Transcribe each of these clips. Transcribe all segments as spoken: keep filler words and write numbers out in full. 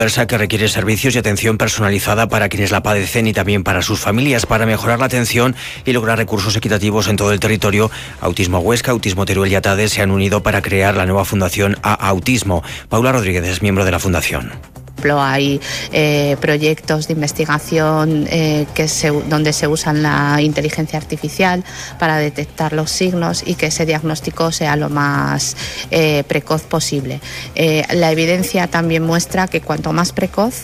que requiere servicios y atención personalizada para quienes la padecen y también para sus familias. Para mejorar la atención y lograr recursos equitativos en todo el territorio, Autismo Huesca, Autismo Teruel y Atade se han unido para crear la nueva fundación A Autismo. Paula Rodríguez es miembro de la fundación. Hay eh, proyectos de investigación eh, que se, donde se usan la inteligencia artificial para detectar los signos y que ese diagnóstico sea lo más eh, precoz posible. Eh, la evidencia también muestra que cuanto más precoz,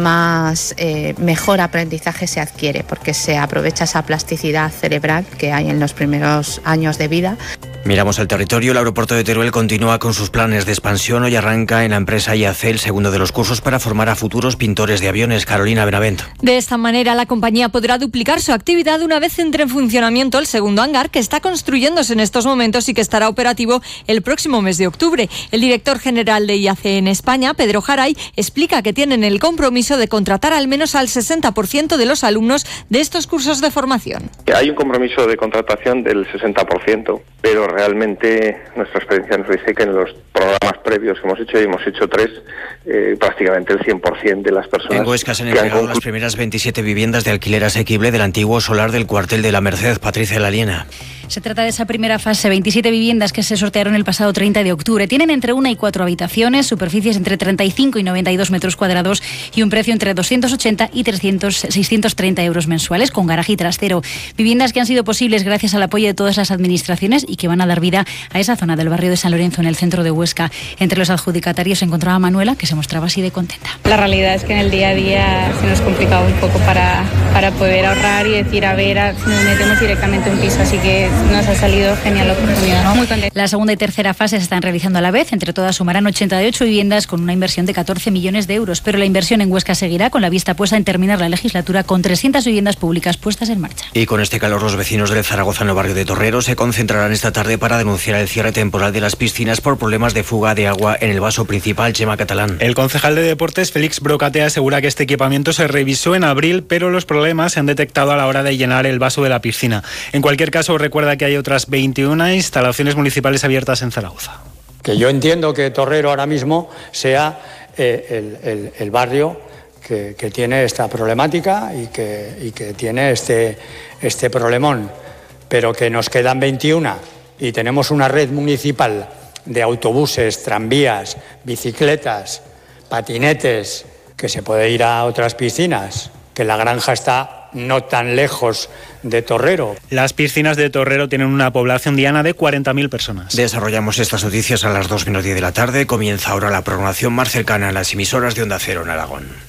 más eh, mejor aprendizaje se adquiere, porque se aprovecha esa plasticidad cerebral que hay en los primeros años de vida. Miramos al territorio. El aeropuerto de Teruel continúa con sus planes de expansión. Hoy arranca en la empresa I A C el segundo de los cursos para formar a futuros pintores de aviones. Carolina Benavent. De esta manera, la compañía podrá duplicar su actividad una vez entre en funcionamiento el segundo hangar, que está construyéndose en estos momentos y que estará operativo el próximo mes de octubre. El director general de I A C en España, Pedro Jaray, explica que tienen el compromiso de contratar al menos al sesenta por ciento de los alumnos de estos cursos de formación. Hay un compromiso de contratación del sesenta por ciento, pero realmente nuestra experiencia nos dice que en los programas previos que hemos hecho, y hemos hecho tres, eh, prácticamente el cien por ciento de las personas... En Huesca se han entregado las primeras veintisiete viviendas de alquiler asequible del antiguo solar del cuartel de la Merced. Patricia Laliena. Se trata de esa primera fase, veintisiete viviendas que se sortearon el pasado treinta de octubre. Tienen entre una y cuatro habitaciones, superficies entre treinta y cinco y noventa y dos metros cuadrados y un precio entre doscientos ochenta y trescientos, seiscientos treinta euros mensuales, con garaje y trastero. Viviendas que han sido posibles gracias al apoyo de todas las administraciones y que van a dar vida a esa zona del barrio de San Lorenzo, en el centro de Huesca. Entre los adjudicatarios se encontraba Manuela, que se mostraba así de contenta. La realidad es que en el día a día se nos complicaba un poco para, para poder ahorrar y decir, a ver, a, nos metemos directamente un piso, así que nos ha salido genial la oportunidad, ¿no? Muy contenta. La segunda y tercera fase se están realizando a la vez. Entre todas sumarán ochenta y ocho viviendas con una inversión de catorce millones de euros. Pero la inversión en Huesca seguirá, con la vista puesta en terminar la legislatura con trescientas viviendas públicas puestas en marcha. Y con este calor, los vecinos de Zaragoza, en el barrio de Torrero, se concentrarán esta tarde para denunciar el cierre temporal de las piscinas por problemas de fuga de agua en el vaso principal. Chema Catalán. El concejal de Deportes, Félix Brocate, asegura que este equipamiento se revisó en abril, pero los problemas se han detectado a la hora de llenar el vaso de la piscina. En cualquier caso, recuerda que hay otras veintiuna instalaciones municipales abiertas en Zaragoza. Que yo entiendo que Torrero ahora mismo sea eh, el, el, el barrio que, que tiene esta problemática y que, y que tiene este, este problemón, pero que nos quedan veintiuna y tenemos una red municipal de autobuses, tranvías, bicicletas, patinetes, que se puede ir a otras piscinas, que la granja está no tan lejos de Torrero. Las piscinas de Torrero tienen una población diana de cuarenta mil personas. Desarrollamos estas noticias a las dos menos diez de la tarde. Comienza ahora la programación más cercana a las emisoras de Onda Cero en Aragón.